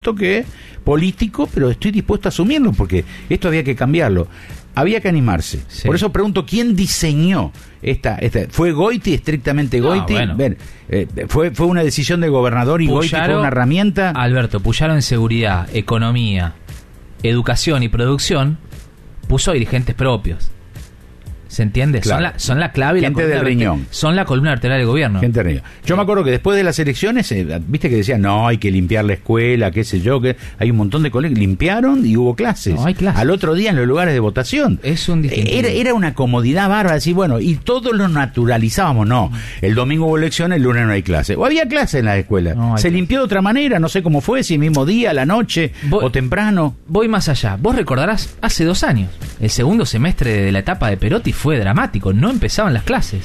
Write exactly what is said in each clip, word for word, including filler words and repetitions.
supuesto que político, pero estoy dispuesto a asumirlo, porque esto había que cambiarlo. Había que animarse. Sí. Por eso pregunto, ¿quién diseñó esta? esta ¿Fue Goiti, estrictamente Goiti? No, bueno. Ven, eh, ¿fue, ¿Fue una decisión del gobernador y Puyaro, Goiti fue una herramienta? Alberto, Puyaro en seguridad, economía, educación y producción puso dirigentes propios. ¿Se entiende? Claro. Son, la, son la clave y gente la del riñón. Son la columna vertebral del gobierno. Gente del riñón. Yo me acuerdo que después de las elecciones, eh, viste que decían, no, hay que limpiar la escuela, qué sé yo, que hay un montón de colegios. Limpiaron y hubo clases. No, hay clases. Al otro día en los lugares de votación. Es un distintivo. Era, era una comodidad bárbara, decir, bueno, y todos lo naturalizábamos. No, el domingo hubo elecciones, el lunes no hay clase. O había clases en las escuelas. No, Se clase. limpió de otra manera, no sé cómo fue, si el mismo día, la noche voy, o temprano. Voy más allá. Vos recordarás, hace dos años, el segundo semestre de la etapa de Perotti fue dramático. No empezaban las clases.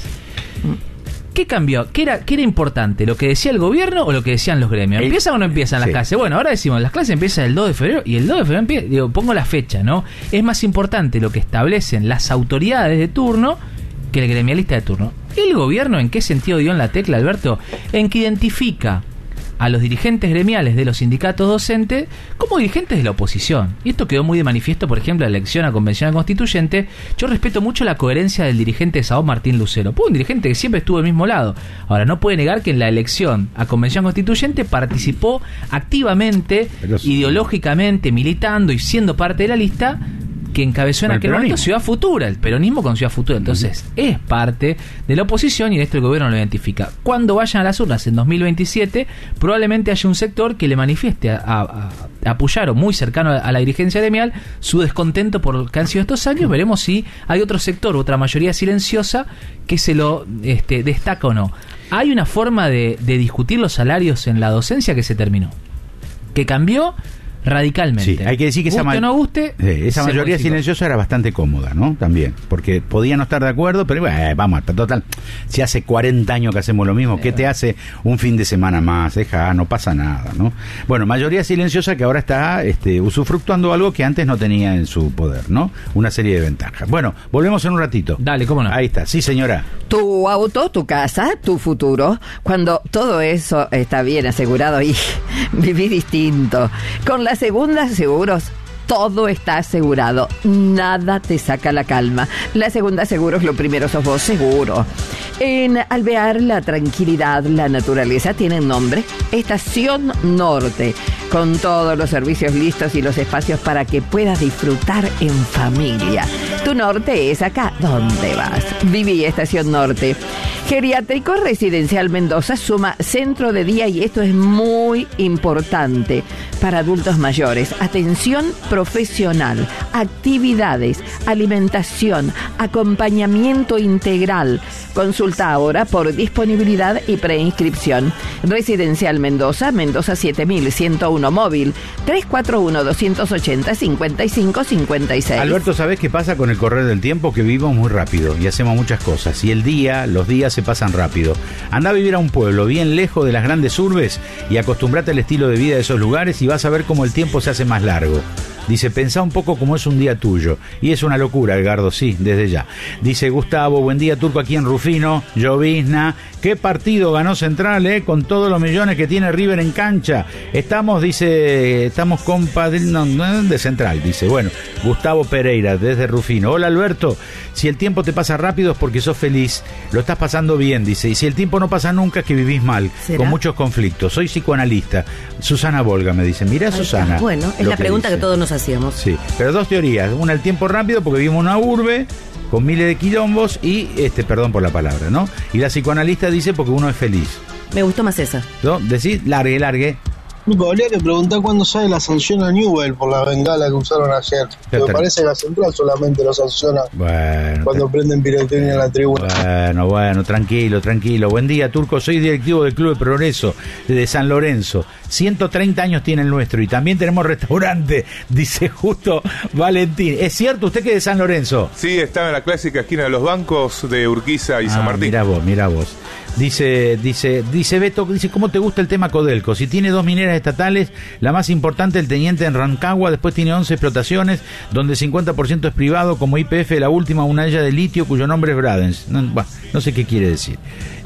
¿Qué cambió? ¿Qué era, qué era importante? ¿Lo que decía el gobierno o lo que decían los gremios? ¿Empiezan o no empiezan las sí. clases? Bueno, ahora decimos, las clases empiezan el dos de febrero y el dos de febrero empieza, digo, pongo la fecha, ¿no? Es más importante lo que establecen las autoridades de turno que el gremialista de turno. ¿El gobierno en qué sentido dio en la tecla, Alberto? En que identifica a los dirigentes gremiales de los sindicatos docentes como dirigentes de la oposición. Y esto quedó muy de manifiesto, por ejemplo, en la elección a Convención Constituyente. Yo respeto mucho la coherencia del dirigente de Saúl Martín Lucero. Fue un dirigente que siempre estuvo del mismo lado. Ahora, no puede negar que en la elección a Convención Constituyente participó activamente, sí. ideológicamente, militando y siendo parte de la lista que encabezó en aquel momento Ciudad Futura, el peronismo con Ciudad Futura. Entonces, uh-huh. es parte de la oposición y en esto el gobierno lo identifica. Cuando vayan a las urnas en dos mil veintisiete, probablemente haya un sector que le manifieste a, a, a Puyaro, muy cercano a, a la dirigencia gremial, su descontento por lo que han sido estos años. Veremos si hay otro sector, otra mayoría silenciosa, que se lo este, destaca o no. Hay una forma de, de discutir los salarios en la docencia que se terminó, que cambió radicalmente. Sí, hay que decir que guste esa, ma- o no guste, sí, esa mayoría silenciosa era bastante cómoda, ¿no? También, porque podían no estar de acuerdo, pero eh, vamos, total, si hace cuarenta años que hacemos lo mismo, ¿qué te hace un fin de semana más? Deja, no pasa nada, ¿no? Bueno, mayoría silenciosa que ahora está este, usufructuando algo que antes no tenía en su poder, ¿no? Una serie de ventajas. Bueno, volvemos en un ratito. Dale, cómo no. Ahí está, sí señora. Tu auto, tu casa, tu futuro, cuando todo eso está bien asegurado y viví distinto. Con la Segunda Seguros, todo está asegurado, nada te saca la calma. La Segunda Seguros, lo primero sos vos, seguro. En Alvear, la tranquilidad, la naturaleza tienen nombre, Estación Norte, con todos los servicios listos y los espacios para que puedas disfrutar en familia. Tu norte es acá, ¿dónde vas? Viví Estación Norte. Geriátrico Residencial Mendoza suma centro de día y esto es muy importante para adultos mayores. Atención profesional, actividades, alimentación, acompañamiento integral. Consulta ahora por disponibilidad y preinscripción. Residencial Mendoza, Mendoza siete mil ciento uno móvil, tres cuatro uno, dos ocho cero, cinco cinco cinco seis. Alberto, ¿sabés qué pasa con el correr del tiempo? Que vivimos muy rápido y hacemos muchas cosas. Y el día, los días se pasan rápido. Andá a vivir a un pueblo bien lejos de las grandes urbes y acostumbrate al estilo de vida de esos lugares y vas a ver cómo el tiempo se hace más largo. Dice, pensá un poco cómo es un día tuyo. Y es una locura, Edgardo, sí, desde ya. Dice Gustavo, buen día, Turco, aquí en Rufino, llovizna. ¿Qué partido ganó Central, eh? Con todos los millones que tiene River en cancha. Estamos, dice, estamos compadrinos de Central, dice. Bueno, Gustavo Pereira, desde Rufino. Hola, Alberto. Si el tiempo te pasa rápido es porque sos feliz. Lo estás pasando bien, dice. Y si el tiempo no pasa nunca es que vivís mal, ¿será? Con muchos conflictos. Soy psicoanalista. Susana Volga me dice. Mirá, Susana. Bueno, es la pregunta que todos nos hacíamos. Sí, pero dos teorías. Una, el tiempo rápido, porque vivimos en una urbe con miles de quilombos y, este, perdón por la palabra, ¿no? Y la psicoanalista dice porque uno es feliz. Me gustó más esa. ¿No? Decís, largue, largue. Nico, habría que preguntar cuándo sale la sanción a Newell por la bengala que usaron ayer. Me ter... parece que la central solamente lo sanciona bueno, cuando ter... prenden pirotecnia en la tribuna. Bueno, bueno, tranquilo, tranquilo. Buen día, Turco. Soy directivo del Club de Progreso de San Lorenzo. ciento treinta años tiene el nuestro y también tenemos restaurante, dice justo Valentín. ¿Es cierto usted que es de San Lorenzo? Sí, estaba en la clásica esquina de los bancos de Urquiza y ah, San Martín. Mira vos, mira vos. Dice, dice, dice Beto, dice, ¿cómo te gusta el tema Codelco? Si tiene dos mineras estatales, la más importante, el Teniente en Rancagua, después tiene once explotaciones, donde cincuenta por ciento es privado, como Y P F, la última, una de ellas de litio, cuyo nombre es Bradens. No, bueno, no sé qué quiere decir.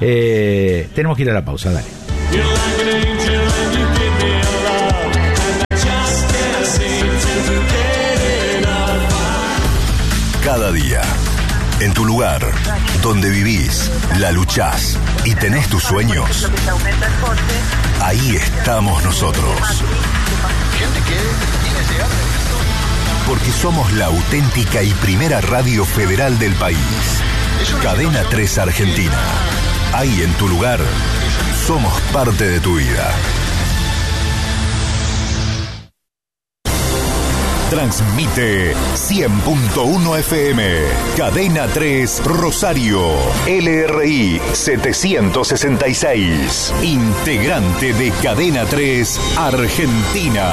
Eh, tenemos que ir a la pausa, dale. En tu lugar, donde vivís, la luchás y tenés tus sueños, ahí estamos nosotros. Porque somos la auténtica y primera radio federal del país. Cadena tres Argentina. Ahí en tu lugar, somos parte de tu vida. Transmite cien punto uno F M, Cadena tres Rosario, L R I setecientos sesenta y seis, integrante de Cadena tres Argentina.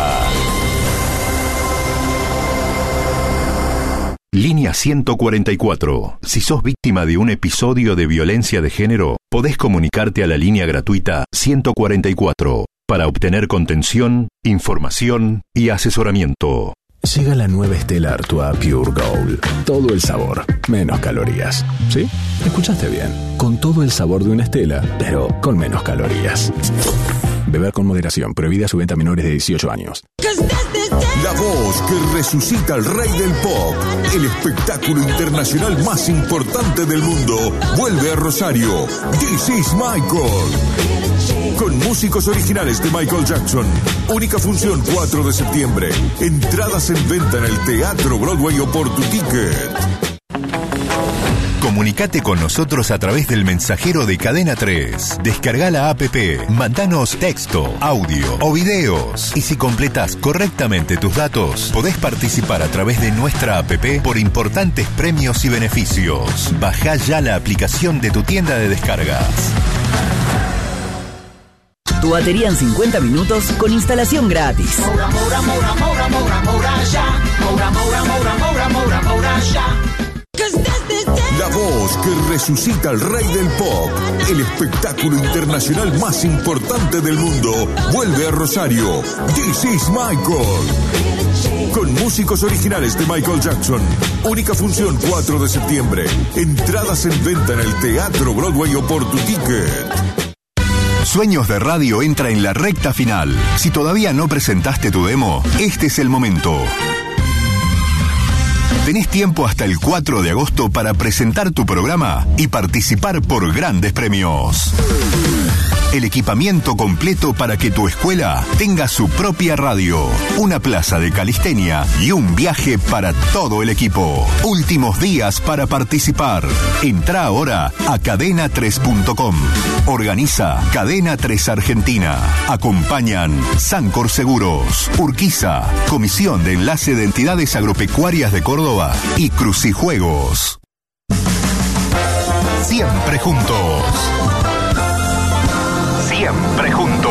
Línea ciento cuarenta y cuatro. Si sos víctima de un episodio de violencia de género, podés comunicarte a la línea gratuita ciento cuarenta y cuatro para obtener contención, información y asesoramiento. Llega la nueva Stella Artois Pure Gold. Todo el sabor, menos calorías. ¿Sí? Escuchaste bien. Con todo el sabor de una Stella, pero con menos calorías. Beber con moderación. Prohibida su venta a menores de dieciocho años. La voz que resucita al rey del pop. El espectáculo internacional más importante del mundo vuelve a Rosario. This is Michael. Con músicos originales de Michael Jackson. Única función cuatro de septiembre. Entradas en venta en el Teatro Broadway o por tu ticket. Comunicate con nosotros a través del mensajero de Cadena tres. Descarga la app, mandanos texto, audio o videos. Y si completas correctamente tus datos, podés participar a través de nuestra app por importantes premios y beneficios. Bajá ya la aplicación de tu tienda de descargas. Tu batería en cincuenta minutos con instalación gratis. Moura, Moura, Moura, Moura, Moura, Moura, ya. Moura, Moura, Moura, Moura, Moura, Moura, ya. La voz que resucita al rey del pop. El espectáculo internacional más importante del mundo vuelve a Rosario. This is Michael. Con músicos originales de Michael Jackson. Única función cuatro de septiembre. Entradas en venta en el Teatro Broadway o por tu ticket. Sueños de Radio entra en la recta final. Si todavía no presentaste tu demo, este es el momento. Tenés tiempo hasta el cuatro de agosto para presentar tu programa y participar por grandes premios. El equipamiento completo para que tu escuela tenga su propia radio, una plaza de calistenia y un viaje para todo el equipo. Últimos días para participar. Entrá ahora a cadena tres punto com. Organiza Cadena tres Argentina. Acompañan Sancor Seguros, Urquiza, Comisión de Enlace de Entidades Agropecuarias de Córdoba y Crucijuegos. Siempre juntos. Siempre juntos.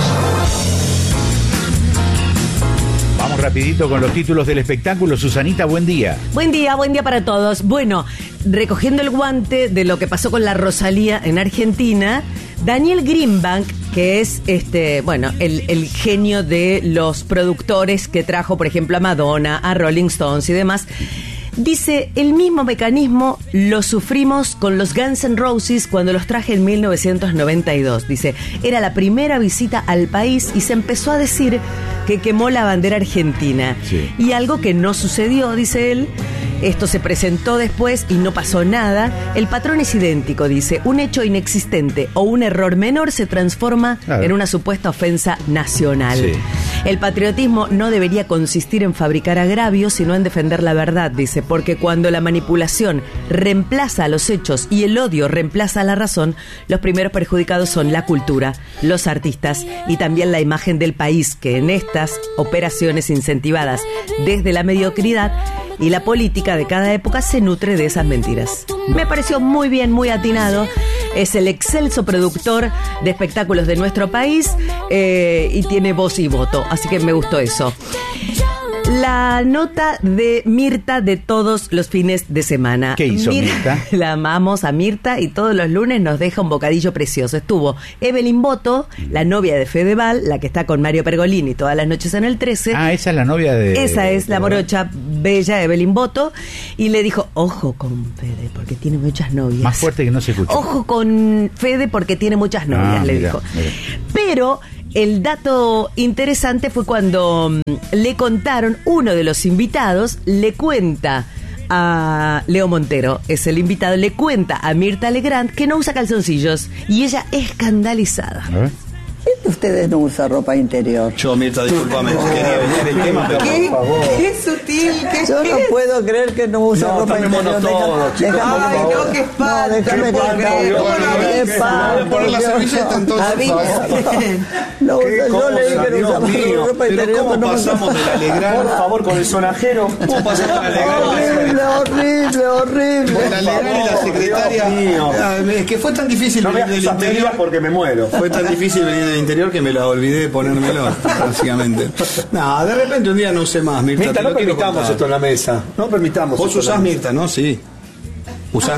Vamos rapidito con los títulos del espectáculo. Susanita, buen día. Buen día, buen día para todos. Bueno, recogiendo el guante de lo que pasó con la Rosalía en Argentina, Daniel Greenbank, que es este, bueno, el, el genio de los productores que trajo, por ejemplo, a Madonna, a Rolling Stones y demás, dice, el mismo mecanismo lo sufrimos con los Guns N' Roses cuando los traje en mil novecientos noventa y dos. Dice, era la primera visita al país y se empezó a decir que quemó la bandera argentina. Sí. Y algo que no sucedió, dice él, esto se presentó después y no pasó nada. El patrón es idéntico, dice, un hecho inexistente o un error menor se transforma claro. en una supuesta ofensa nacional. Sí. El patriotismo no debería consistir en fabricar agravios, sino en defender la verdad, dice, porque cuando la manipulación reemplaza a los hechos y el odio reemplaza a la razón, los primeros perjudicados son la cultura, los artistas y también la imagen del país, que en estas operaciones incentivadas desde la mediocridad y la política de cada época se nutre de esas mentiras. Me pareció muy bien, muy atinado. Es el excelso productor de espectáculos de nuestro país eh, y tiene voz y voto, así que me gustó eso. La nota de Mirta de todos los fines de semana. ¿Qué hizo Mir- Mirta? La amamos a Mirta y todos los lunes nos deja un bocadillo precioso. Estuvo Evelyn Boto, la novia de Fedeval, la que está con Mario Pergolini todas las noches en el trece. Ah, esa es la novia de... Esa es la morocha bella Evelyn Boto. Y le dijo, ojo con Fede, porque tiene muchas novias. Más fuerte que no se escucha. Ojo con Fede, porque tiene muchas novias, ah, le mira, dijo. Mira. Pero... el dato interesante fue cuando um, le contaron, uno de los invitados le cuenta a Leo Montero, es el invitado, le cuenta a Mirta Legrand que no usa calzoncillos y ella escandalizada. ¿Eh? Ustedes no usan ropa interior. Yo, Mirta, discúlpame, quería venir el tema, pero ¿Qué? por favor. Qué sutil, qué Yo no puedo creer que no usan No, ropa tamémonos interior. todos, Deja- chicos, déjame, por Ay, favor. no, qué espanto. No, déjame no puedo cantar, creer. yo, ¿Cómo yo, no? yo, Qué yo, espanto. yo, poner la Dios. servilleta, entonces, A mí- por favor. No, Qué usan- yo le dije cosa, que no Dios usamos mío. ropa Pero interior. ¿cómo no pasamos de la Legrand? Por favor, con el sonajero. ¿Cómo pasamos de la Legrand? Horrible, horrible, horrible. De la Legrand y la secretaria. Ah, Es que fue tan difícil No me venir del hagas interior porque me muero. Fue tan difícil venir del interior que me la olvidé de ponérmelo, básicamente. No, de repente un día no usé más, Mirta. Mirta, te no lo quiero permitamos contar. esto en la mesa. No permitamos. Vos esto en usás la mesa. Mirta, ¿no? Sí. Usar.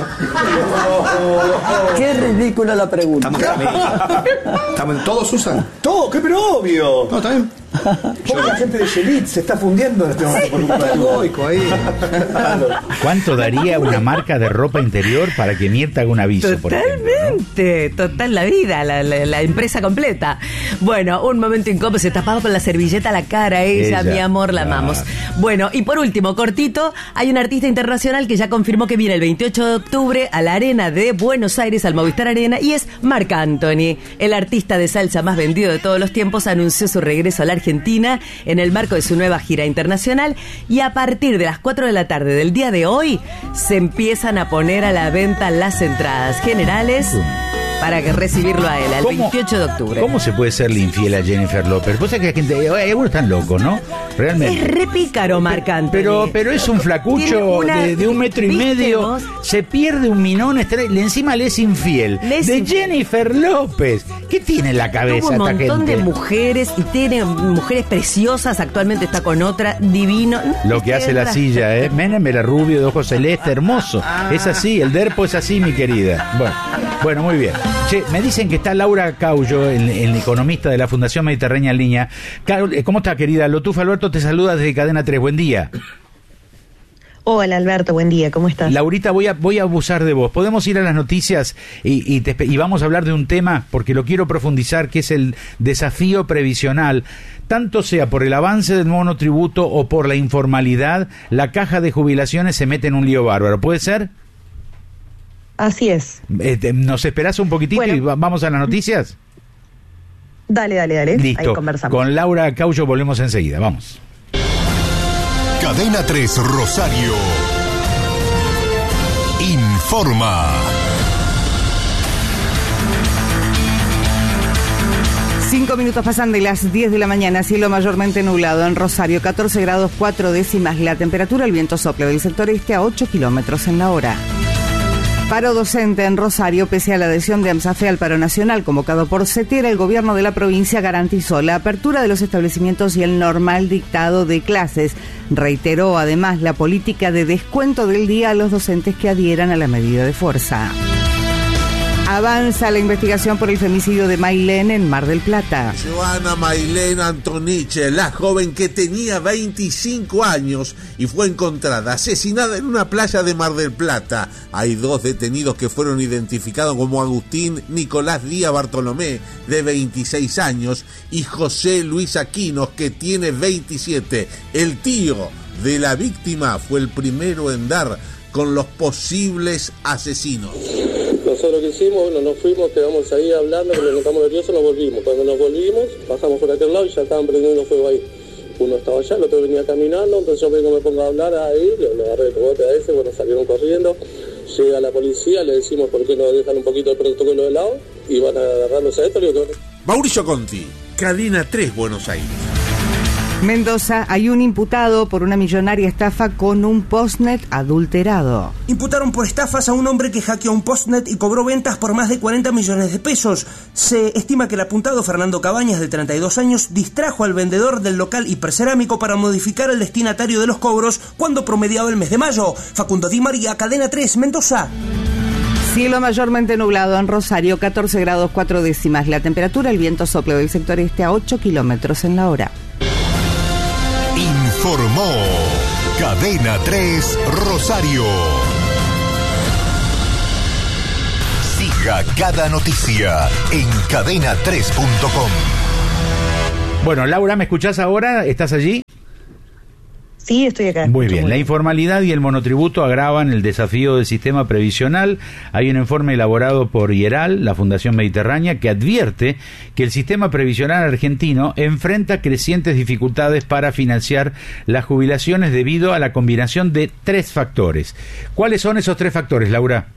Qué ridícula la pregunta. Estamos, estamos, ¿Todos usan? Todo, qué pero obvio. No, está bien. Porque la gente de Shelit se está fundiendo en este momento por culpa de Está goico ahí. ¿Cuánto daría una marca de ropa interior para que Mirta haga un aviso, por ejemplo? Totalmente, total la vida, la, la, la empresa completa. Bueno, un momento incómodo, se tapaba con la servilleta la cara ella, Ella, mi amor, la claro. amamos. Bueno, y por último, cortito, hay un artista internacional que ya confirmó que viene el veintiocho de octubre a la Arena de Buenos Aires, al Movistar Arena, y es Marc Anthony. El artista de salsa más vendido de todos los tiempos anunció su regreso a la Argentina en el marco de su nueva gira internacional, y a partir de las cuatro de la tarde del día de hoy se empiezan a poner a la venta las entradas generales para que recibirlo a él, el ¿Cómo- veintiocho de octubre. ¿Cómo se puede serle infiel a Jennifer López? Vos sabés que la gente, eh, algunos están locos, ¿no? Realmente. Es re pícaro, Marc Anthony. Pero, pero es un Tiene flacucho una- de, de un metro y ¿viste medio. vos? Se pierde un minón, estre- le encima le es infiel. Le es de infiel. Jennifer López. ¿Qué tiene en la cabeza Tuvo un esta montón gente? de mujeres y tiene mujeres preciosas. Actualmente está con otra, divino. Lo que hace la silla, ¿eh? Menem era rubio, de ojos celeste, hermoso. Es así, el derpo es así, mi querida. Bueno, bueno, muy bien. Che, me dicen que está Laura Caullo, el, el economista de la Fundación Mediterránea en línea. Car- ¿Cómo está, querida? Lotufa Alberto te saluda desde Cadena tres. Buen día. Hola Alberto, buen día, ¿cómo estás? Laurita, voy a, voy a abusar de vos. ¿Podemos ir a las noticias y, y, te- y vamos a hablar de un tema, porque lo quiero profundizar, que es el desafío previsional? Tanto sea por el avance del monotributo o por la informalidad, la caja de jubilaciones se mete en un lío bárbaro. ¿Puede ser? Así es. Eh, te- ¿Nos esperás un poquitito Bueno. y va- vamos a las noticias? Dale, dale, dale. Ahí Listo. conversamos. Con Laura Caullo volvemos enseguida. Vamos. Cadena tres Rosario informa. Cinco minutos pasan de las diez de la mañana, cielo mayormente nublado en Rosario, catorce grados cuatro décimas la temperatura, el viento sopla del sector este a ocho kilómetros en la hora. Paro docente en Rosario, pese a la adhesión de AMSAFE al paro nacional convocado por CETERA, el gobierno de la provincia garantizó la apertura de los establecimientos y el normal dictado de clases. Reiteró además la política de descuento del día a los docentes que adhieran a la medida de fuerza. Avanza la investigación por el femicidio de Mailén en Mar del Plata. Joana Mailén Antoniche, la joven que tenía veinticinco años y fue encontrada asesinada en una playa de Mar del Plata. Hay dos detenidos que fueron identificados como Agustín Nicolás Díaz Bartolomé, de veintiséis años, y José Luis Aquinos, que tiene veintisiete. El tío de la víctima fue el primero en dar con los posibles asesinos. Nosotros lo que hicimos, bueno, nos fuimos, quedamos ahí hablando, que nos notamos nerviosos, nos volvimos. Cuando nos volvimos, pasamos por aquel lado y ya estaban prendiendo fuego ahí. Uno estaba allá, el otro venía caminando, entonces yo vengo, me pongo a hablar ahí, le, le agarré el bote a ese, bueno, salieron corriendo. Llega la policía, le decimos por qué nos dejan un poquito el protocolo de lado y van a agarrarnos a esto. Le digo que... Mauricio Conti, Cadena tres Buenos Aires. Mendoza, hay un imputado por una millonaria estafa con un postnet adulterado. Imputaron por estafas a un hombre que hackeó un postnet y cobró ventas por más de cuarenta millones de pesos. Se estima que el apuntado Fernando Cabañas, de treinta y dos años, distrajo al vendedor del local hipercerámico para modificar el destinatario de los cobros cuando promediaba el mes de mayo. Facundo Di María, Cadena tres, Mendoza. Cielo mayormente nublado en Rosario, catorce grados cuatro décimas la temperatura, el viento sopla del sector este a ocho kilómetros en la hora. Informó Cadena tres Rosario. Siga cada noticia en cadena tres punto com. Bueno, Laura, ¿me escuchás ahora? ¿Estás allí? Sí, estoy acá. Muy bien. La informalidad y el monotributo agravan el desafío del sistema previsional. Hay un informe elaborado por IERAL, la Fundación Mediterránea, que advierte que el sistema previsional argentino enfrenta crecientes dificultades para financiar las jubilaciones debido a la combinación de tres factores. ¿Cuáles son esos tres factores, Laura?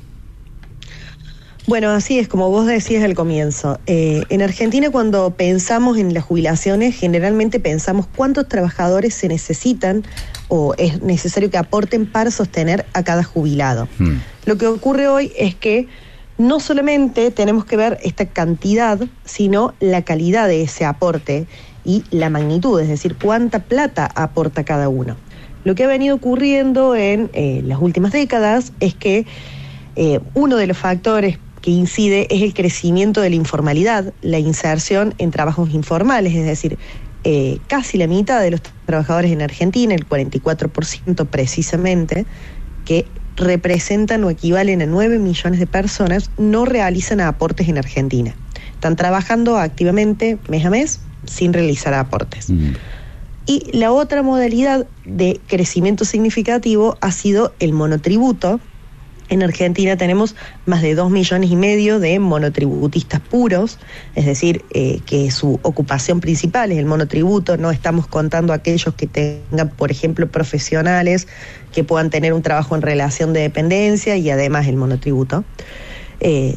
Bueno, así es, como vos decías al comienzo. Eh, en Argentina, cuando pensamos en las jubilaciones, generalmente pensamos cuántos trabajadores se necesitan o es necesario que aporten para sostener a cada jubilado. Hmm. Lo que ocurre hoy es que no solamente tenemos que ver esta cantidad, sino la calidad de ese aporte y la magnitud, es decir, cuánta plata aporta cada uno. Lo que ha venido ocurriendo en eh, las últimas décadas es que eh, uno de los factores que incide es el crecimiento de la informalidad, la inserción en trabajos informales, es decir, eh, casi la mitad de los trabajadores en Argentina, el cuarenta y cuatro por ciento precisamente, que representan o equivalen a nueve millones de personas, no realizan aportes en Argentina. Están trabajando activamente mes a mes sin realizar aportes. Mm. Y la otra modalidad de crecimiento significativo ha sido el monotributo. En Argentina tenemos más de dos millones y medio de monotributistas puros, es decir, eh, que su ocupación principal es el monotributo. No estamos contando aquellos que tengan, por ejemplo, profesionales que puedan tener un trabajo en relación de dependencia y además el monotributo. Eh,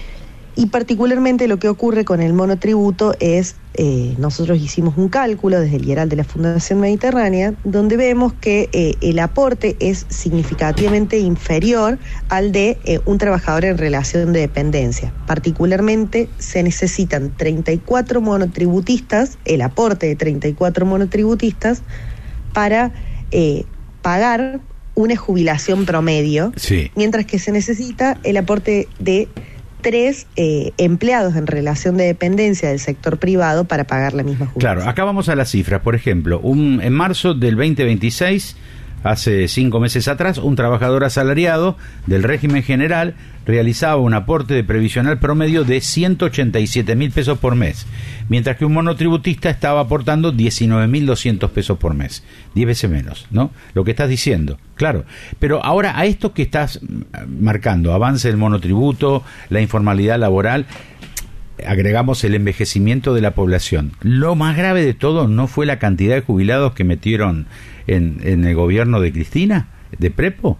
y particularmente lo que ocurre con el monotributo es, eh, nosotros hicimos un cálculo desde el IERAL de la Fundación Mediterránea, donde vemos que eh, el aporte es significativamente inferior al de eh, un trabajador en relación de dependencia. Particularmente se necesitan treinta y cuatro monotributistas, el aporte de treinta y cuatro monotributistas, para eh, pagar una jubilación promedio, sí. Mientras que se necesita el aporte de tres eh, empleados en relación de dependencia del sector privado para pagar la misma jubilación. Claro, acá vamos a las cifras. Por ejemplo, un, en marzo del veinte veintiséis, hace cinco meses atrás, un trabajador asalariado del régimen general realizaba un aporte de previsional promedio de ciento ochenta y siete mil pesos por mes, mientras que un monotributista estaba aportando diecinueve mil doscientos pesos por mes, diez veces menos, ¿no? Lo que estás diciendo, claro. Pero ahora, a esto que estás marcando, avance del monotributo, la informalidad laboral, agregamos el envejecimiento de la población. Lo más grave de todo no fue la cantidad de jubilados que metieron en, en el gobierno de Cristina, de Prepo.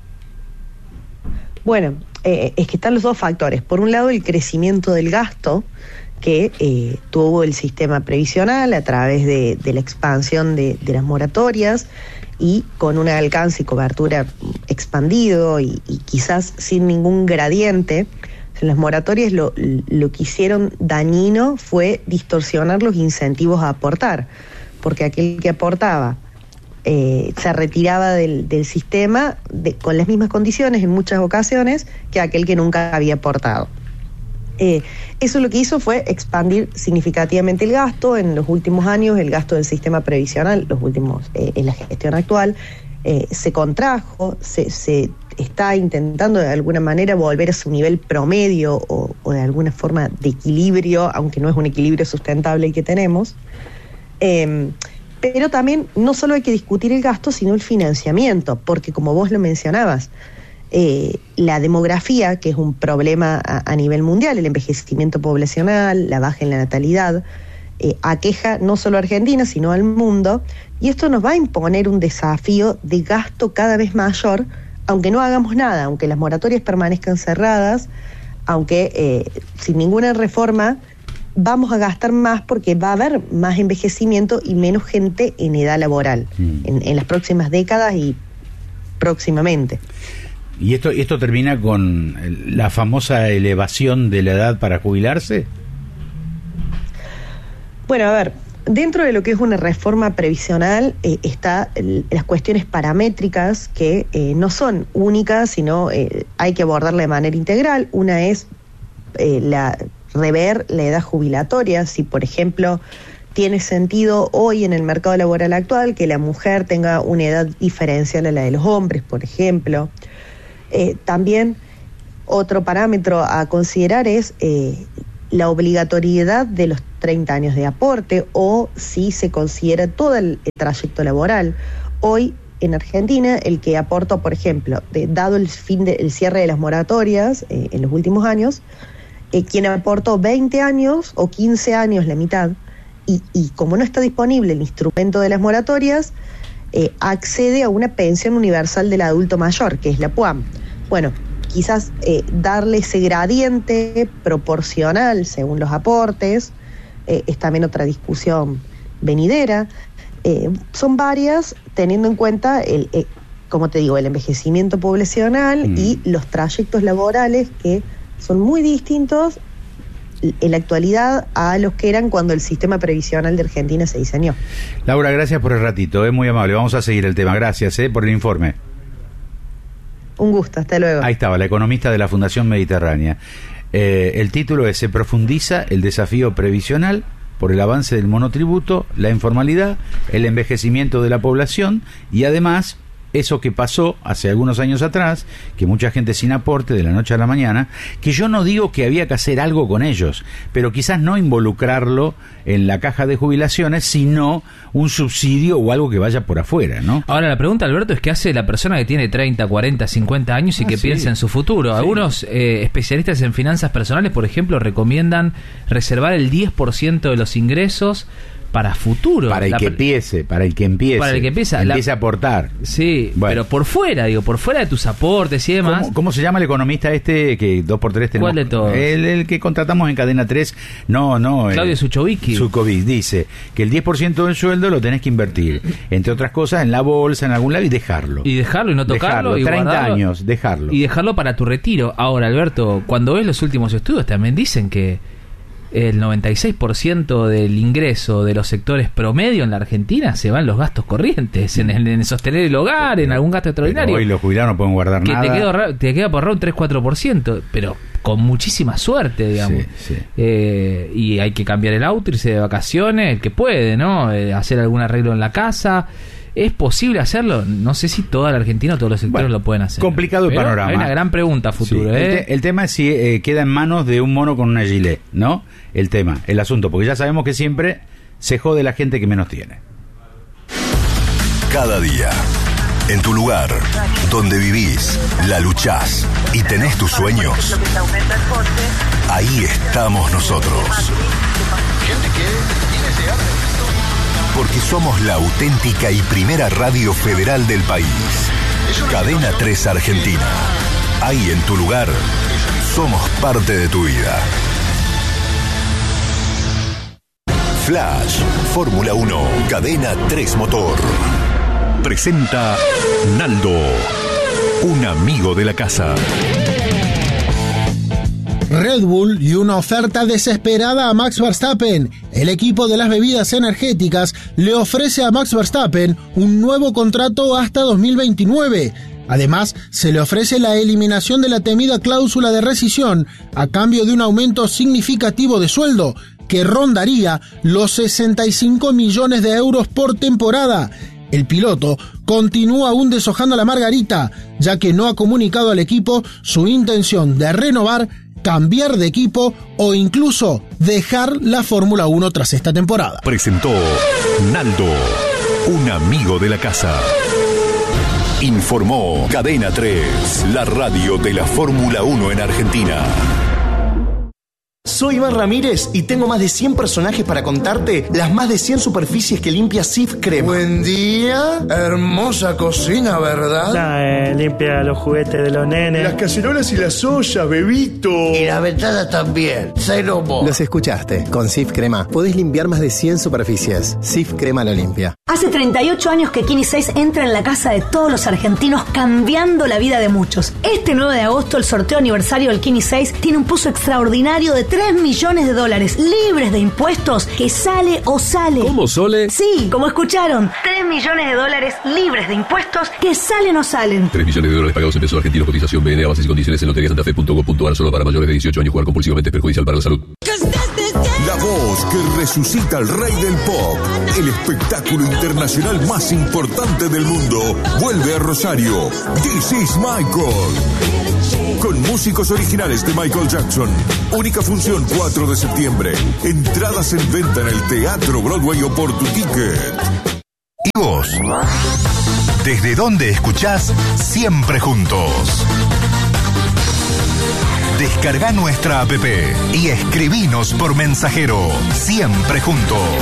Bueno, eh, es que están los dos factores. Por un lado, el crecimiento del gasto que eh, tuvo el sistema previsional a través de, de la expansión de, de las moratorias y con un alcance y cobertura expandido y, y quizás sin ningún gradiente. En las moratorias lo, lo que hicieron dañino fue distorsionar los incentivos a aportar, porque aquel que aportaba eh, se retiraba del, del sistema de, con las mismas condiciones en muchas ocasiones que aquel que nunca había aportado. Eh, eso lo que hizo fue expandir significativamente el gasto. En los últimos años el gasto del sistema previsional, los últimos eh, en la gestión actual, eh, se contrajo, se, se está intentando de alguna manera volver a su nivel promedio o, o de alguna forma de equilibrio, aunque no es un equilibrio sustentable el que tenemos. Eh, pero también no solo hay que discutir el gasto, sino el financiamiento, porque como vos lo mencionabas, eh, la demografía, que es un problema a, a nivel mundial, el envejecimiento poblacional, la baja en la natalidad, eh, aqueja no solo a Argentina, sino al mundo, y esto nos va a imponer un desafío de gasto cada vez mayor, aunque no hagamos nada, aunque las moratorias permanezcan cerradas, aunque eh, sin ninguna reforma vamos a gastar más porque va a haber más envejecimiento y menos gente en edad laboral mm. en, en las próximas décadas y próximamente. ¿Y esto, esto termina con la famosa elevación de la edad para jubilarse? Bueno, a ver, dentro de lo que es una reforma previsional eh, está el, las cuestiones paramétricas que eh, no son únicas, sino eh, hay que abordarla de manera integral. Una es eh, la rever la edad jubilatoria, si por ejemplo tiene sentido hoy en el mercado laboral actual que la mujer tenga una edad diferencial a la de los hombres, por ejemplo. Eh, también otro parámetro a considerar es eh, la obligatoriedad de los treinta años de aporte, o si se considera todo el, el trayecto laboral, hoy en Argentina el que aportó, por ejemplo, de, dado el fin de, el cierre de las moratorias eh, en los últimos años, eh, quien aportó veinte años o quince años, la mitad, y, y como no está disponible el instrumento de las moratorias, eh, accede a una pensión universal del adulto mayor, que es la P U A M. Bueno, quizás eh, darle ese gradiente proporcional según los aportes, eh, es también otra discusión venidera. Eh, son varias, teniendo en cuenta, el, eh, como te digo, el envejecimiento poblacional mm. y los trayectos laborales que son muy distintos en la actualidad a los que eran cuando el sistema previsional de Argentina se diseñó. Laura, gracias por el ratito, es muy amable. Vamos a seguir el tema. Gracias eh, por el informe. Un gusto, hasta luego. Ahí estaba, la economista de la Fundación Mediterránea. Eh, el título es: se profundiza el desafío previsional por el avance del monotributo, la informalidad, el envejecimiento de la población y además eso que pasó hace algunos años atrás, que mucha gente sin aporte de la noche a la mañana, que yo no digo que había que hacer algo con ellos, pero quizás no involucrarlo en la caja de jubilaciones, sino un subsidio o algo que vaya por afuera, ¿no? Ahora la pregunta, Alberto, es qué hace la persona que tiene treinta, cuarenta, cincuenta años y ah, que sí. piensa en su futuro. Sí. Algunos eh, especialistas en finanzas personales, por ejemplo, recomiendan reservar el diez por ciento de los ingresos para futuro. Para el la, que empiece, para el que empiece. Para el que empieza. Empiece la, a aportar. Sí, bueno. Pero por fuera, digo, por fuera de tus aportes y demás. ¿Cómo, cómo se llama el economista este que dos por tres tenemos? ¿Cuál de todos? El, el que contratamos en Cadena tres. No, no. Claudio Suchovicki. Suchovicki dice que el diez por ciento del sueldo lo tenés que invertir, entre otras cosas, en la bolsa, en algún lado y dejarlo. Y dejarlo y no tocarlo. Dejarlo, y treinta guardarlo, años, dejarlo. Y dejarlo para tu retiro. Ahora, Alberto, cuando ves los últimos estudios también dicen que el noventa y seis por ciento del ingreso de los sectores promedio en la Argentina se va en los gastos corrientes, en, en sostener el hogar, en algún gasto extraordinario. Pero hoy los jubilados no pueden guardar que nada. Te queda, te queda por ahorrar un tres cuatro por ciento, pero con muchísima suerte, digamos. Sí, sí. Eh, y hay que cambiar el auto, irse de vacaciones, el que puede, ¿no? Eh, hacer algún arreglo en la casa. ¿Es posible hacerlo? No sé si toda la Argentina o todos los sectores bueno, lo pueden hacer. Complicado el Pero panorama. Hay una gran pregunta a futuro. Sí. ¿eh? El, te, el tema es si eh, queda en manos de un mono con una gilet, ¿no? El tema, el asunto, porque ya sabemos que siempre se jode la gente que menos tiene. Cada día, en tu lugar, donde vivís, la luchás y tenés tus sueños, ahí estamos nosotros. Porque somos la auténtica y primera radio federal del país. Cadena tres Argentina. Ahí en tu lugar, somos parte de tu vida. Flash, Fórmula uno, Cadena tres Motor. Presenta Naldo, un amigo de la casa. Red Bull y una oferta desesperada a Max Verstappen. El equipo de las bebidas energéticas le ofrece a Max Verstappen un nuevo contrato hasta dos mil veintinueve. Además, se le ofrece la eliminación de la temida cláusula de rescisión a cambio de un aumento significativo de sueldo, que rondaría los sesenta y cinco millones de euros por temporada. El piloto continúa aún deshojando la margarita, ya que no ha comunicado al equipo su intención de renovar, cambiar de equipo o incluso dejar la Fórmula uno tras esta temporada. Presentó Naldo, un amigo de la casa. Informó Cadena tres, la radio de la Fórmula uno en Argentina. Soy Iván Ramírez y tengo más de cien personajes para contarte las más de cien superficies que limpia Sif Crema. Buen día, hermosa cocina, ¿verdad? Nah, eh, limpia los juguetes de los nenes. Las cacerolas y las ollas, bebito. Y la ventana también, cero mo. Los escuchaste, con Sif Crema podés limpiar más de cien superficies. Sif Crema lo limpia. Hace treinta y ocho años que Kini seis entra en la casa de todos los argentinos, cambiando la vida de muchos. Este nueve de agosto el sorteo aniversario del Kini seis tiene un puzo extraordinario de tres millones de dólares libres de impuestos que sale o sale. ¿Cómo, Sole? Sí, como escucharon. tres millones de dólares libres de impuestos que salen o salen. tres millones de dólares pagados en pesos argentinos. Cotización B N A, bases y condiciones en lotería santafe punto com punto a r. Solo para mayores de dieciocho años. Jugar compulsivamente es perjudicial para la salud. La voz que resucita al rey del pop. El espectáculo internacional más importante del mundo vuelve a Rosario. This is Michael. Con músicos originales de Michael Jackson. Única función cuatro de septiembre. Entradas en venta en el Teatro Broadway o por tu ticket. ¿Y vos? juntos. Desde donde escuchás Siempre Juntos. Descarga nuestra app y escribinos por mensajero. Siempre Juntos.